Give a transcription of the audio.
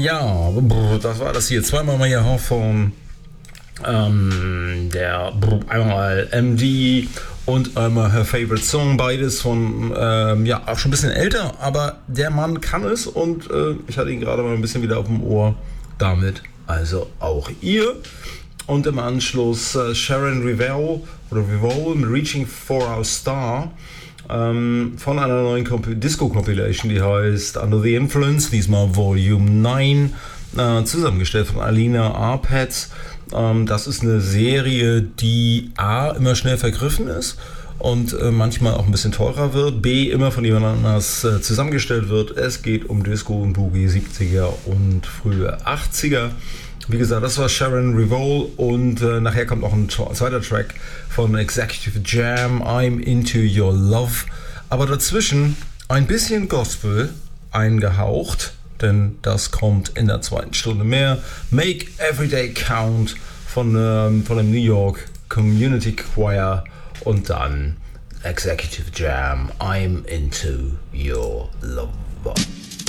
Ja, das war das hier. Zweimal mal hier von einmal MD und einmal Her Favorite Song. Beides von, auch schon ein bisschen älter, aber der Mann kann es und ich hatte ihn gerade mal ein bisschen wieder auf dem Ohr. Damit also auch ihr. Und im Anschluss Sharon Revell mit Reaching for Our Star. Von einer neuen Disco-Compilation, die heißt Under the Influence, diesmal Volume 9, zusammengestellt von Alina Arpetz. Das ist eine Serie, die A, immer schnell vergriffen ist und manchmal auch ein bisschen teurer wird, B, immer von jemand anders zusammengestellt wird. Es geht um Disco und Boogie 70er und frühe 80er. Wie gesagt, das war Sharon Revol und nachher kommt noch ein zweiter Track von Executive Jam, I'm Into Your Love. Aber dazwischen ein bisschen Gospel eingehaucht, denn das kommt in der zweiten Stunde mehr. Make Everyday Count von dem New York Community Choir und dann Executive Jam, I'm Into Your Love.